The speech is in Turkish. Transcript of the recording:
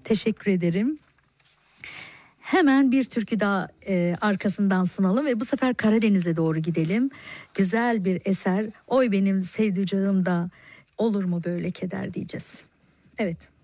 Teşekkür ederim. Hemen bir türkü daha arkasından sunalım ve bu sefer Karadeniz'e doğru gidelim. Güzel bir eser. Oy benim sevdiceğim da olur mu böyle keder diyeceğiz. Evet.